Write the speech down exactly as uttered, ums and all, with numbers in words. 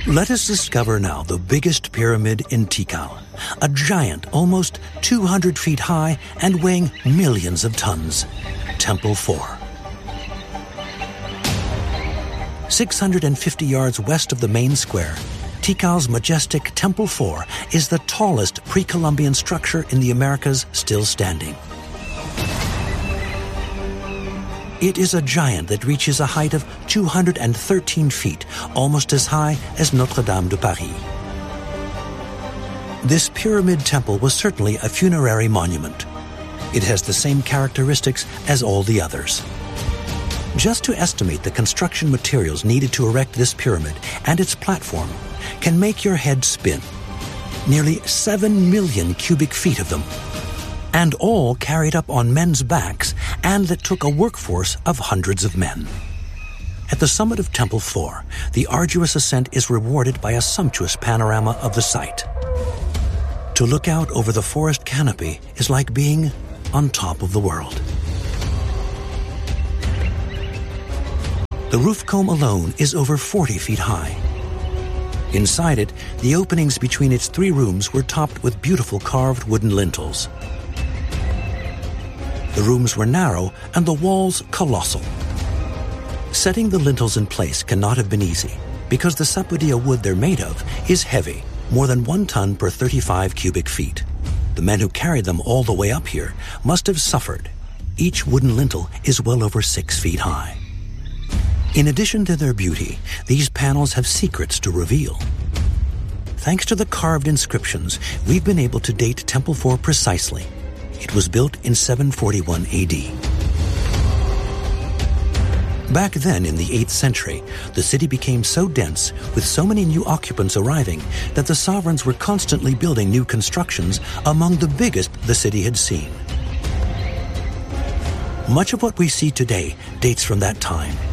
Let us discover now the biggest pyramid in Tikal, a giant almost two hundred feet high and weighing millions of tons, Temple four. six hundred fifty yards west of the main square, Tikal's majestic Temple four is the tallest pre-Columbian structure in the Americas still standing. It is a giant that reaches a height of two hundred thirteen feet, almost as high as Notre Dame de Paris. This pyramid temple was certainly a funerary monument. It has the same characteristics as all the others. Just to estimate the construction materials needed to erect this pyramid and its platform can make your head spin. Nearly seven million cubic feet of them, and all carried up on men's backs, and that took a workforce of hundreds of men. At the summit of Temple four, the arduous ascent is rewarded by a sumptuous panorama of the site. To look out over the forest canopy is like being on top of the world. The roof comb alone is over forty feet high. Inside it, the openings between its three rooms were topped with beautiful carved wooden lintels. The rooms were narrow and the walls colossal. Setting the lintels in place cannot have been easy because the sapodilla wood they're made of is heavy, more than one ton per thirty-five cubic feet. The men who carried them all the way up here must have suffered. Each wooden lintel is well over six feet high. In addition to their beauty, these panels have secrets to reveal. Thanks to the carved inscriptions, we've been able to date Temple four precisely. It was built in seven forty-one A D. Back then, in the eighth century, the city became so dense, with so many new occupants arriving, that the sovereigns were constantly building new constructions, among the biggest the city had seen. Much of what we see today dates from that time.